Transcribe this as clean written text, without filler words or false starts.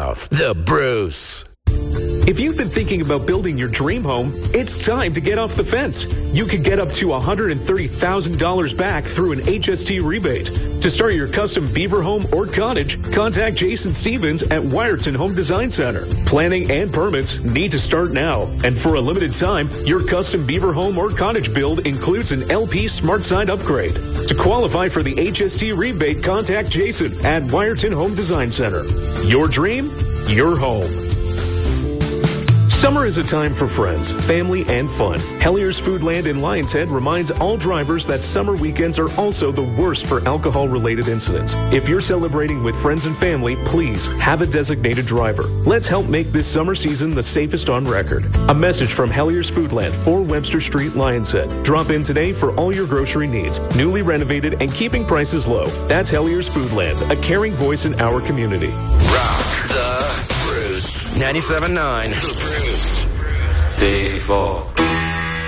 South, The Bruce. If you've been thinking about building your dream home, it's time to get off the fence. You could get up to $130,000 back through an HST rebate. To start your custom beaver home or cottage, contact Jason Stevens at Wyerton Home Design Center. Planning and permits need to start now. And for a limited time, your custom beaver home or cottage build includes an LP Smart Side upgrade. To qualify for the HST rebate, contact Jason at Wyerton Home Design Center. Your dream, your home. Summer is a time for friends, family, and fun. Hellier's Foodland in Lions Head reminds all drivers that summer weekends are also the worst for alcohol-related incidents. If you're celebrating with friends and family, please have a designated driver. Let's help make this summer season the safest on record. A message from Hellier's Foodland, 4 Webster Street, Lions Head. Drop in today for all your grocery needs. Newly renovated and keeping prices low. That's Hellier's Foodland, a caring voice in our community. Rock the Bruce. 97.9. The Bruce. Day 4.